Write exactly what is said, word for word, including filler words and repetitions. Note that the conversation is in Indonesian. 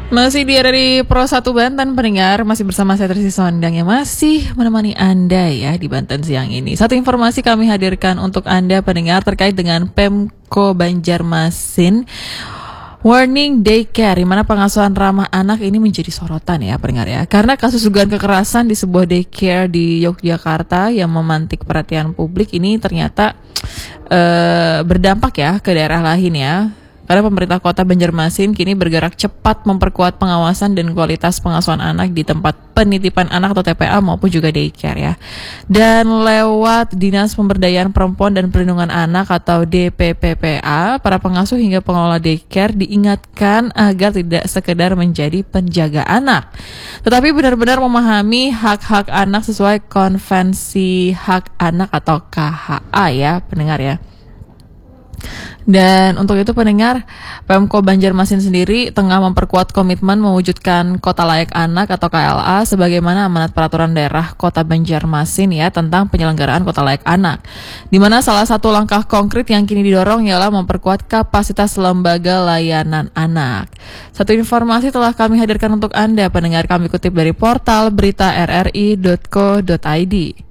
Masih di dari Pro satu Banten pendengar, masih bersama saya Trisi Sondang yang masih menemani Anda ya di Banten siang ini. Satu informasi kami hadirkan untuk Anda pendengar terkait dengan Pemko Banjarmasin. Warning daycare, di mana pengasuhan ramah anak ini menjadi sorotan ya pendengar ya. Karena kasus dugaan kekerasan di sebuah daycare di Yogyakarta yang memantik perhatian publik ini ternyata uh, berdampak ya ke daerah lain ya. Karena pemerintah kota Banjarmasin kini bergerak cepat memperkuat pengawasan dan kualitas pengasuhan anak di tempat penitipan anak atau T P A maupun juga daycare ya. Dan lewat Dinas Pemberdayaan Perempuan dan Perlindungan Anak atau D P P P A, para pengasuh hingga pengelola daycare diingatkan agar tidak sekedar menjadi penjaga anak, tetapi benar-benar memahami hak-hak anak sesuai Konvensi Hak Anak atau K H A ya pendengar ya. Dan untuk itu pendengar, Pemko Banjarmasin sendiri tengah memperkuat komitmen mewujudkan Kota Layak Anak atau K L A sebagaimana amanat peraturan daerah Kota Banjarmasin ya tentang penyelenggaraan Kota Layak Anak. Di mana salah satu langkah konkret yang kini didorong ialah memperkuat kapasitas lembaga layanan anak. Satu informasi telah kami hadirkan untuk Anda pendengar, kami kutip dari portal berita r r i dot co dot i d.